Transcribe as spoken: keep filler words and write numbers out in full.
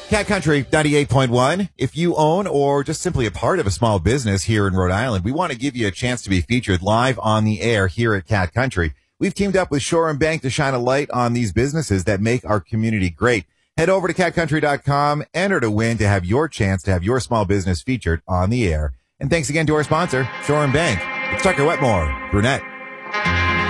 Cat Country ninety-eight point one. If you own or just simply a part of a small business here in Rhode Island, we want to give you a chance to be featured live on the air here at Cat Country. We've teamed up with Shore and Bank to shine a light on these businesses that make our community great. Head over to cat country dot com, enter to win to have your chance to have your small business featured on the air. And thanks again to our sponsor, Shore and Bank. It's Tucker Wetmore, Brunette.